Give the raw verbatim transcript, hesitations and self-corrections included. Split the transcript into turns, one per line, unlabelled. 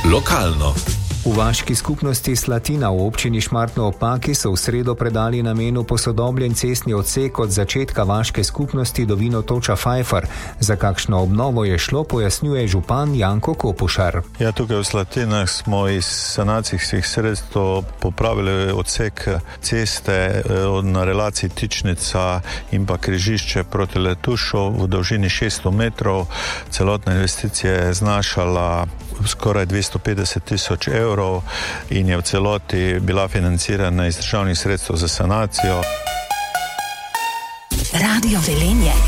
Lokalno.
V vaški skupnosti Slatina v občini Šmartno ob Paki so v sredo predali namenu posodobljen cestni odsek od začetka vaške skupnosti do Vinotoča Fajfar. Za kakšno obnovo je šlo, pojasnjuje župan Janko Kopušar.
Ja, tukaj v Slatinah smo iz sanacijskih sredstev popravili odsek ceste na relaciji Tičnica in pa križišče proti Letušu v dolžini šeststo metrov. Celotna investicija je znašala skoraj dvesto petdeset tisoč evrov in je v celoti bila financirana iz državnih sredstev za sanacijo.
Radio Velenje.